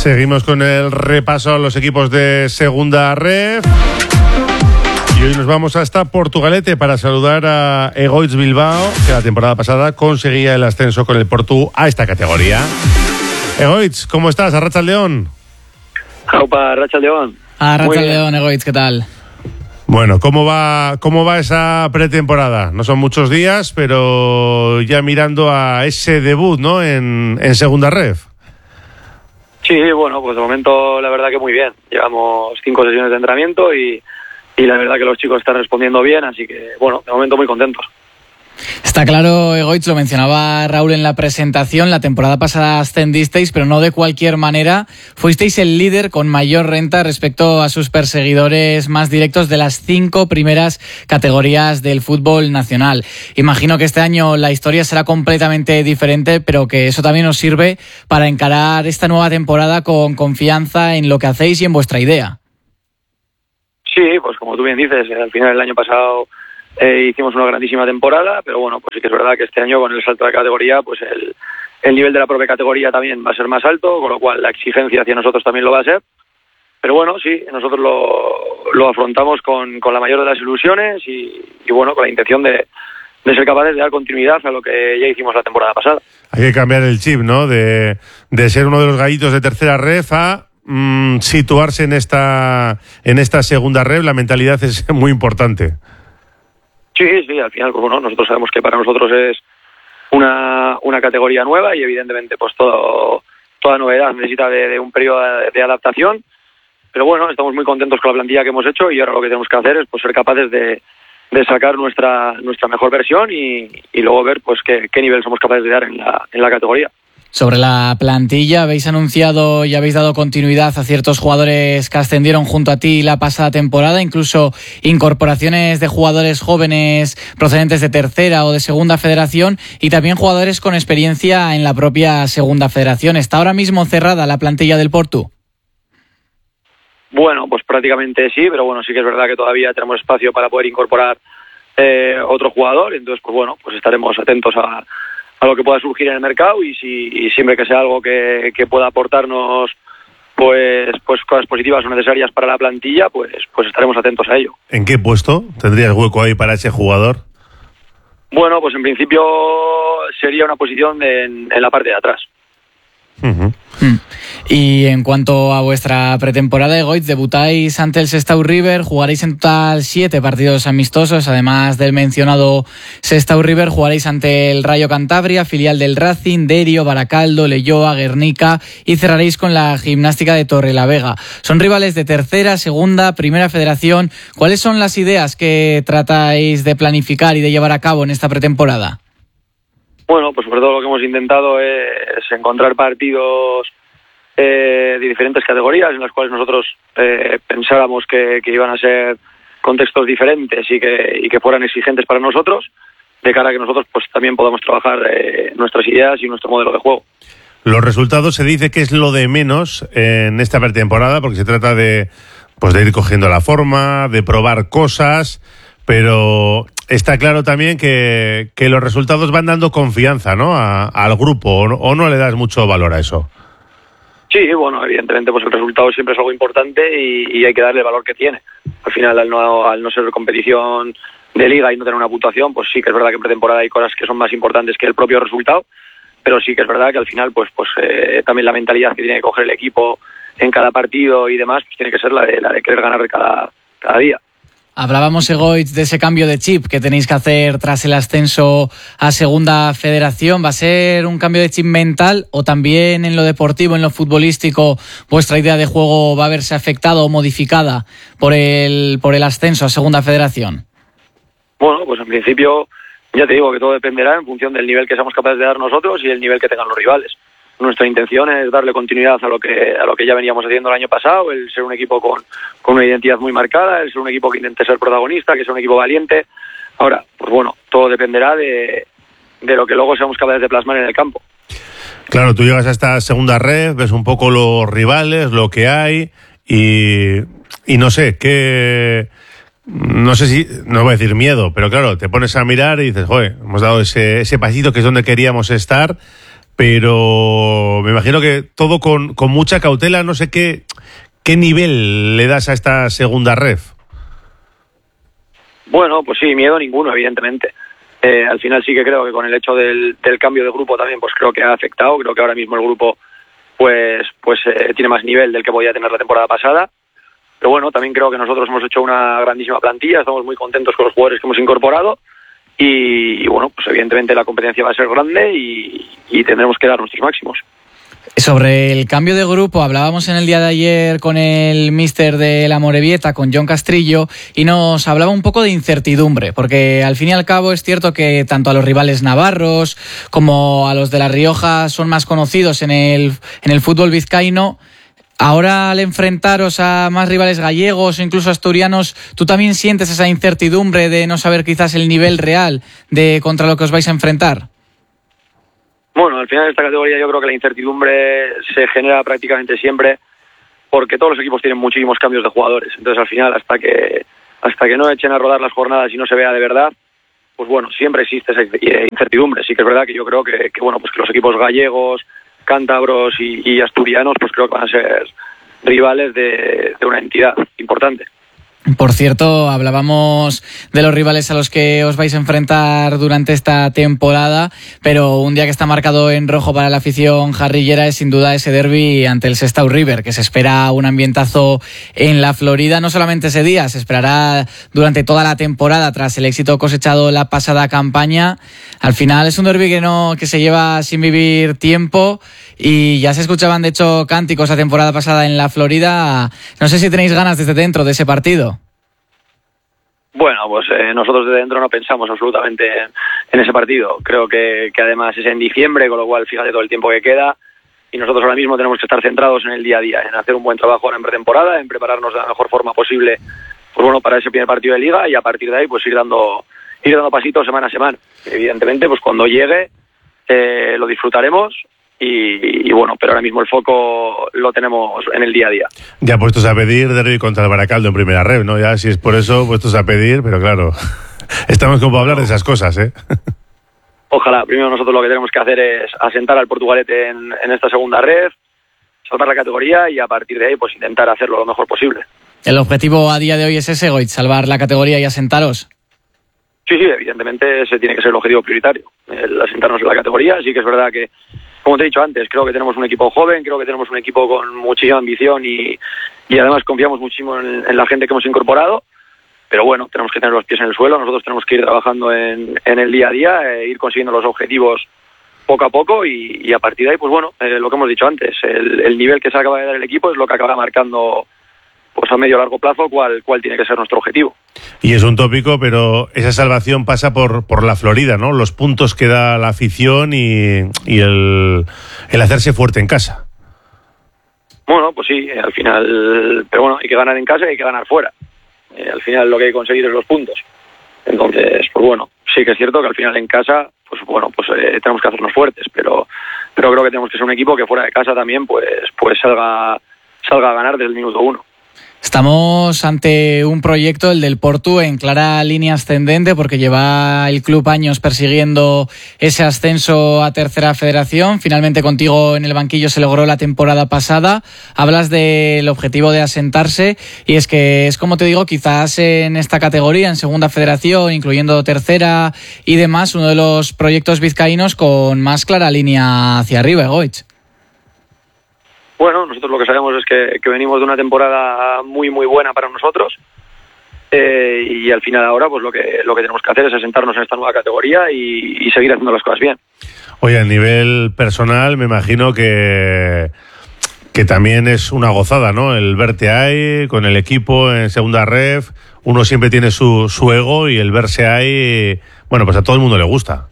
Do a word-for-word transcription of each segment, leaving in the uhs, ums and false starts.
Seguimos con el repaso a los equipos de Segunda Ref. Y hoy nos vamos hasta Portugalete para saludar a Egoitz Bilbao, que la temporada pasada conseguía el ascenso con el Portu a esta categoría. Egoitz, ¿cómo estás? Arratsaldeon. Aupa, Arratsaldeon. Arratsaldeon, Egoitz, ¿qué tal? Bueno, ¿cómo va, ¿cómo va esa pretemporada? No son muchos días, pero ya mirando a ese debut, ¿no? En, en Segunda Ref. Sí, bueno, pues de momento la verdad que muy bien. Llevamos cinco sesiones de entrenamiento y, y la verdad que los chicos están respondiendo bien, así que bueno, de momento muy contentos. Está claro, Egoitz, lo mencionaba Raúl en la presentación, la temporada pasada ascendisteis, pero no de cualquier manera. Fuisteis el líder con mayor renta respecto a sus perseguidores más directos de las cinco primeras categorías del fútbol nacional. Imagino que este año la historia será completamente diferente, pero que eso también os sirve para encarar esta nueva temporada con confianza en lo que hacéis y en vuestra idea. Sí, pues como tú bien dices, al final del año pasado Eh, hicimos una grandísima temporada, pero bueno, pues sí que es verdad que este año con el salto de categoría, pues el, el nivel de la propia categoría también va a ser más alto, con lo cual la exigencia hacia nosotros también lo va a ser. Pero bueno, sí, nosotros lo, lo afrontamos con, con la mayor de las ilusiones y, y bueno, con la intención de, de ser capaces de dar continuidad a lo que ya hicimos la temporada pasada. Hay que cambiar el chip, ¿no? De, de ser uno de los gallitos de tercera ref a mmm, situarse en esta, en esta segunda ref. La mentalidad es muy importante. Sí, sí, al final, pues bueno, nosotros sabemos que para nosotros es una, una categoría nueva y evidentemente pues todo, toda novedad necesita de, de un periodo de, de adaptación, pero bueno, estamos muy contentos con la plantilla que hemos hecho y ahora lo que tenemos que hacer es pues ser capaces de, de sacar nuestra nuestra mejor versión y, y luego ver pues qué, qué nivel somos capaces de dar en la, en la categoría. Sobre la plantilla, habéis anunciado y habéis dado continuidad a ciertos jugadores que ascendieron junto a ti la pasada temporada, incluso incorporaciones de jugadores jóvenes procedentes de tercera o de segunda federación y también jugadores con experiencia en la propia segunda federación. ¿Está ahora mismo cerrada la plantilla del Portu? Bueno, pues prácticamente sí, pero bueno, sí que es verdad que todavía tenemos espacio para poder incorporar eh, otro jugador, entonces pues bueno, pues estaremos atentos a a lo que pueda surgir en el mercado y si y siempre que sea algo que, que pueda aportarnos pues pues cosas positivas o necesarias para la plantilla, pues pues estaremos atentos a ello. ¿En qué puesto tendrías hueco ahí para ese jugador? Bueno, pues en principio sería una posición de, en, en la parte de atrás. Uh-huh. Mm. Y en cuanto a vuestra pretemporada, Egoitz, debutáis ante el Sestao River, jugaréis en total siete partidos amistosos, además del mencionado Sestao River, jugaréis ante el Rayo Cantabria, filial del Racing, Derio, Baracaldo, Leioa, Guernica y cerraréis con la Gimnástica de Torrelavega. Son rivales de tercera, segunda, primera federación. ¿Cuáles son las ideas que tratáis de planificar y de llevar a cabo en esta pretemporada? Bueno, pues sobre todo lo que hemos intentado es encontrar partidos eh, de diferentes categorías en las cuales nosotros eh, pensáramos que, que iban a ser contextos diferentes y que, y que fueran exigentes para nosotros, de cara a que nosotros pues también podamos trabajar eh, nuestras ideas y nuestro modelo de juego. Los resultados se dice que es lo de menos en esta pretemporada porque se trata de, pues de ir cogiendo la forma, de probar cosas, pero está claro también que, que los resultados van dando confianza, ¿no? A, al grupo, o no, o no le das mucho valor a eso. Sí, bueno, evidentemente pues el resultado siempre es algo importante y, y hay que darle el valor que tiene. Al final, al no, al no ser competición de liga y no tener una puntuación, pues sí que es verdad que en pretemporada hay cosas que son más importantes que el propio resultado, pero sí que es verdad que al final pues pues eh, también la mentalidad que tiene que coger el equipo en cada partido y demás pues tiene que ser la de, la de querer ganar cada, cada día. Hablábamos, Egoitz, de ese cambio de chip que tenéis que hacer tras el ascenso a Segunda Federación. ¿Va a ser un cambio de chip mental o también en lo deportivo, en lo futbolístico, vuestra idea de juego va a verse afectada o modificada por el, por el ascenso a Segunda Federación? Bueno, pues en principio ya te digo que todo dependerá en función del nivel que seamos capaces de dar nosotros y el nivel que tengan los rivales. Nuestra intención es darle continuidad a lo que a lo que ya veníamos haciendo el año pasado, el ser un equipo con, con una identidad muy marcada, el ser un equipo que intente ser protagonista, que sea un equipo valiente. Ahora, pues bueno, todo dependerá de, de lo que luego seamos capaces de plasmar en el campo. Claro, tú llegas a esta segunda red, ves un poco los rivales, lo que hay y, y no sé, qué... No sé si, no voy a decir miedo, pero claro, te pones a mirar y dices, joder, hemos dado ese, ese pasito que es donde queríamos estar, pero me imagino que todo con, con mucha cautela. No sé qué, qué nivel le das a esta segunda ref. Bueno, pues sí, miedo ninguno, evidentemente. Eh, al final sí que creo que con el hecho del, del cambio de grupo también, pues creo que ha afectado. Creo que ahora mismo el grupo pues pues eh, tiene más nivel del que podía tener la temporada pasada. Pero bueno, también creo que nosotros hemos hecho una grandísima plantilla, estamos muy contentos con los jugadores que hemos incorporado y, y bueno, pues evidentemente la competencia va a ser grande y, y tendremos que dar nuestros máximos. Sobre el cambio de grupo, hablábamos en el día de ayer con el míster de la Amorebieta, con John Castrillo, y nos hablaba un poco de incertidumbre, porque al fin y al cabo es cierto que tanto a los rivales navarros como a los de La Rioja son más conocidos en el, en el fútbol vizcaíno. Ahora, al enfrentaros a más rivales gallegos o incluso asturianos, ¿tú también sientes esa incertidumbre de no saber quizás el nivel real de contra lo que os vais a enfrentar? Bueno, al final de esta categoría yo creo que la incertidumbre se genera prácticamente siempre porque todos los equipos tienen muchísimos cambios de jugadores. Entonces, al final, hasta que hasta que no echen a rodar las jornadas y no se vea de verdad, pues bueno, siempre existe esa incertidumbre. Sí que es verdad que yo creo que, que bueno, pues que los equipos gallegos, cántabros y, y asturianos, pues creo que van a ser rivales de, de una entidad importante. Por cierto, hablábamos de los rivales a los que os vais a enfrentar durante esta temporada, pero un día que está marcado en rojo para la afición jarrillera es sin duda ese derbi ante el Sestao River, que se espera un ambientazo en la Florida. No solamente ese día, se esperará durante toda la temporada tras el éxito cosechado la pasada campaña. Al final es un derbi que no que se lleva sin vivir tiempo y ya se escuchaban de hecho cánticos la temporada pasada en la Florida. No sé si tenéis ganas desde dentro de ese partido. Bueno, pues eh, nosotros desde dentro no pensamos absolutamente en, en ese partido. Creo que, que además es en diciembre, con lo cual fíjate todo el tiempo que queda y nosotros ahora mismo tenemos que estar centrados en el día a día, en hacer un buen trabajo ahora en pretemporada, en prepararnos de la mejor forma posible pues bueno, para ese primer partido de Liga y a partir de ahí pues ir dando ir dando pasitos semana a semana. Evidentemente, pues cuando llegue eh, lo disfrutaremos. Y, y bueno, pero ahora mismo el foco lo tenemos en el día a día. Ya puestos a pedir derbi contra el Baracaldo en primera red, ¿no? Ya si es por eso, puestos a pedir, pero claro, estamos como para hablar de esas cosas, ¿eh? Ojalá, primero nosotros lo que tenemos que hacer es asentar al Portugalete en, en esta segunda red, salvar la categoría y a partir de ahí pues intentar hacerlo lo mejor posible. ¿El objetivo a día de hoy es ese, Goit, salvar la categoría y asentaros? Sí, sí, evidentemente ese tiene que ser el objetivo prioritario, el asentarnos en la categoría. Sí que es verdad que, como te he dicho antes, creo que tenemos un equipo joven, creo que tenemos un equipo con muchísima ambición y, y además confiamos muchísimo en, en la gente que hemos incorporado, pero bueno, tenemos que tener los pies en el suelo, nosotros tenemos que ir trabajando en, en el día a día, e ir consiguiendo los objetivos poco a poco y, y a partir de ahí, pues bueno, eh, lo que hemos dicho antes, el, el nivel que se acaba de dar el equipo es lo que acaba marcando pues a medio o largo plazo cuál, cuál tiene que ser nuestro objetivo. Y es un tópico, pero esa salvación pasa por, por la Florida, ¿no? Los puntos que da la afición y, y el, el hacerse fuerte en casa. Bueno, pues sí, al final, pero bueno, hay que ganar en casa y hay que ganar fuera. Eh, al final lo que hay que conseguir es los puntos. Entonces, pues bueno, sí que es cierto que al final en casa, pues bueno, pues eh, tenemos que hacernos fuertes, pero pero creo que tenemos que ser un equipo que fuera de casa también pues pues salga salga a ganar desde el minuto uno. Estamos ante un proyecto, el del Portu, en clara línea ascendente porque lleva el club años persiguiendo ese ascenso a tercera federación. Finalmente contigo en el banquillo se logró la temporada pasada. Hablas del objetivo de asentarse y es que es como te digo, quizás en esta categoría, en segunda federación, incluyendo tercera y demás, uno de los proyectos vizcaínos con más clara línea hacia arriba, Goich. Bueno, nosotros lo que sabemos es que, que venimos de una temporada muy muy buena para nosotros eh, y al final ahora pues lo que lo que tenemos que hacer es asentarnos en esta nueva categoría y, y seguir haciendo las cosas bien. Oye, a nivel personal me imagino que que también es una gozada, ¿no? El verte ahí con el equipo en segunda ref, uno siempre tiene su, su ego y el verse ahí, bueno, pues a todo el mundo le gusta.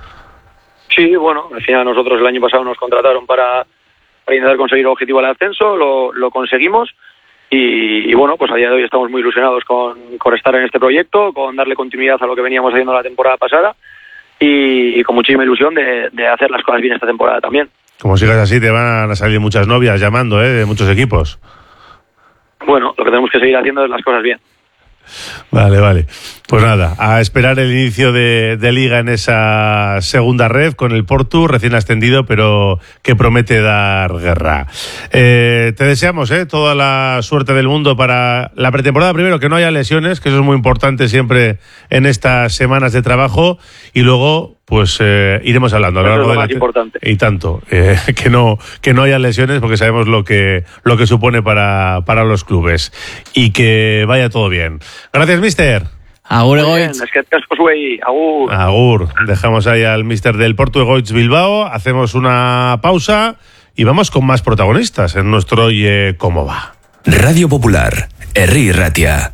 Sí, bueno, al final nosotros el año pasado nos contrataron para para intentar conseguir el objetivo del ascenso, lo, lo conseguimos y, y bueno, pues a día de hoy estamos muy ilusionados con, con estar en este proyecto, con darle continuidad a lo que veníamos haciendo la temporada pasada y, y con muchísima ilusión de, de hacer las cosas bien esta temporada también. Como sigas así te van a salir muchas novias llamando, ¿eh? De muchos equipos. Bueno, lo que tenemos que seguir haciendo es las cosas bien. Vale, vale. Pues nada, a esperar el inicio de, de Liga en esa segunda red con el Portu, recién ascendido, pero que promete dar guerra. Eh, te deseamos eh, toda la suerte del mundo para la pretemporada. Primero, que no haya lesiones, que eso es muy importante siempre en estas semanas de trabajo. Y luego, pues eh, iremos hablando a lo largo Eso es lo de la más importante. Y tanto, eh, que no que no haya lesiones, porque sabemos lo que lo que supone para, para los clubes. Y que vaya todo bien. Gracias, mister. Agur, Egoitz. Es que casco suey, agur. Agur. Dejamos ahí al mister del Portu, Egoitz Bilbao. Hacemos una pausa y vamos con más protagonistas en nuestro Oye Cómo Va. Radio Popular, Herri Ratia.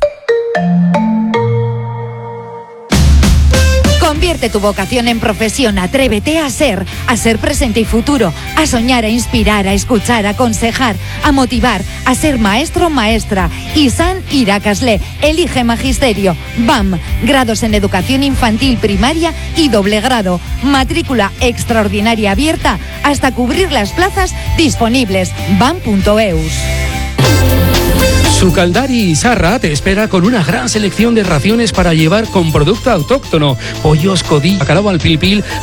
Convierte tu vocación en profesión, atrévete a ser, a ser presente y futuro, a soñar, a inspirar, a escuchar, a aconsejar, a motivar, a ser maestro, maestra. Izan Irakasle, elige magisterio. B A M, grados en educación infantil, primaria y doble grado. Matrícula extraordinaria abierta hasta cubrir las plazas disponibles. bam punto eus. Sucaldari Sarra te espera con una gran selección de raciones para llevar con producto autóctono, pollos, codillo, bacalao al pil pil,